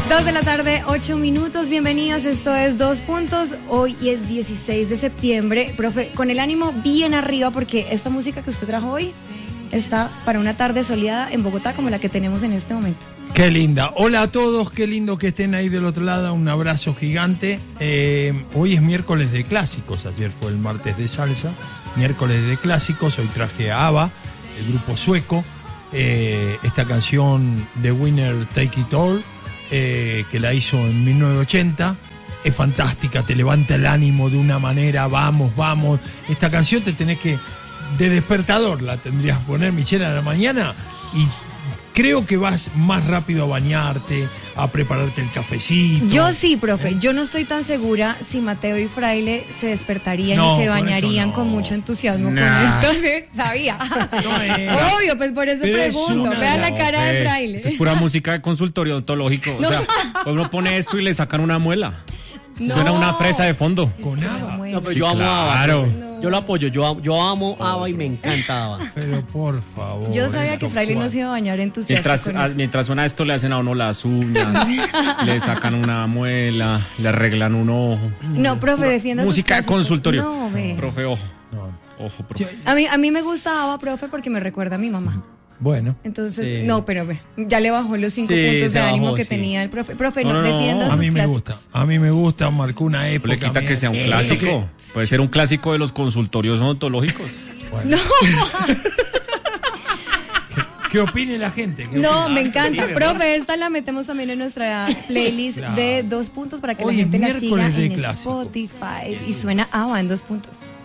2 de la tarde, 8 minutos, bienvenidos, esto es 2 Puntos, hoy es 16 de septiembre, profe, con el ánimo bien arriba porque esta música que usted trajo hoy está para una tarde soleada en Bogotá como la que tenemos en este momento. Qué linda, hola a todos, qué lindo que estén ahí del otro lado, un abrazo gigante. Hoy es miércoles de clásicos, ayer fue el martes de salsa, miércoles de clásicos, hoy traje a ABBA, el grupo sueco, esta canción The Winner Take It All, que la hizo en 1980, es fantástica, te levanta el ánimo de una manera, vamos, esta canción te tenés que, de despertador la tendrías que poner, Michelle, a la mañana, y creo que vas más rápido a bañarte, a prepararte el cafecito. Yo sí, profe, yo no estoy tan segura si Mateo y Fraile se despertarían y se bañarían con mucho entusiasmo con esto, ¿sí? Sabía. Obvio, pues por eso pregunto. Vean la cara de Fraile. Es pura música de consultorio odontológico. O sea, uno pone esto y le sacan una muela. Suena una fresa de fondo. Con ABBA. No, pero Sí, yo amo a claro. ABBA. Yo lo apoyo, yo amo a ABBA y me encanta ABBA. Pero por favor. Yo sabía que Fraile no se iba a bañar entusiasta Mientras suena esto, le hacen a uno las uñas, le sacan una muela, le arreglan un ojo. No, profe, defienda música de consultorio. No, ve. Profe, ojo. No. Ojo, profe. A mí me gusta ABBA, profe, porque me recuerda a mi mamá. Bueno. Entonces, Sí. no, pero ve, ya le bajó los 5 Sí, puntos se de ánimo bajó, que sí. tenía el profe. Profe, no, No, defienda A sus mí me clásicos. gusta, marcó una época. Le quita que sea un clásico. Puede ser un clásico de los consultorios odontológicos. Bueno. ¿Qué opine la gente? No, me encanta. Profe, esta la metemos también en nuestra playlist Claro. de 2 Puntos para que Hoy la es gente la siga miércoles de en clásicos. Spotify y suena ABBA en 2 Puntos.